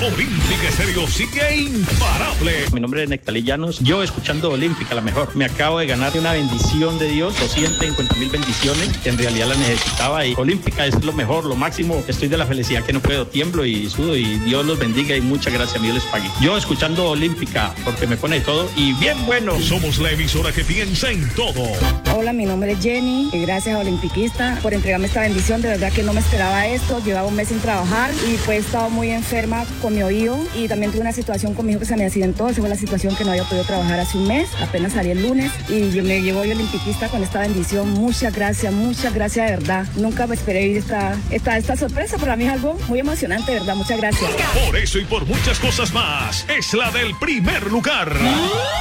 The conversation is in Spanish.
Olímpica Estéreo sigue imparable. Mi nombre es Nectalí Llanos. Yo escuchando Olímpica, la mejor. Me acabo de ganar una bendición de Dios, 250,000 bendiciones, que en realidad la necesitaba. Y Olímpica es lo mejor, lo máximo. Estoy de la felicidad que no puedo, tiemblo y sudo. Y Dios los bendiga y muchas gracias, Dios les pague. Yo escuchando Olímpica, porque me pone todo y bien bueno. Somos la emisora que piensa en todo. Hola, mi nombre es Jenny y gracias a Olimpiquista por entregarme esta bendición. De verdad que no me esperaba esto. Llevaba un mes sin trabajar y pues he estado muy enferma con mi oído y también tuve una situación con mi hijo que se me accidentó. Esa fue la situación que no había podido trabajar hace un mes. Apenas salí el lunes y me llegó hoy Olimpiquista con esta bendición. Muchas gracias de verdad. Nunca me esperé ir esta sorpresa. Para mí es algo muy emocionante, de verdad. Muchas gracias. Por eso y por muchas cosas más, es la del primer lugar.